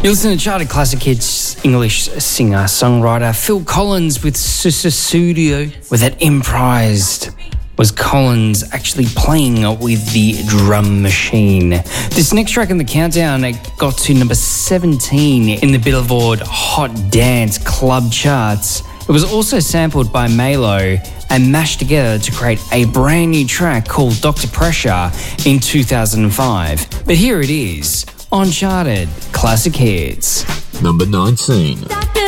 You listen to Charted Classic Hits English singer-songwriter Phil Collins with Studio. With that imprised was Collins actually playing with the drum machine. This next track in the countdown, it got to number 17 in the Billboard Hot Dance Club charts. It was also sampled by Malo and mashed together to create a brand new track called Dr. Pressure in 2005. But here it is on Charted Classic Hits. Number 19.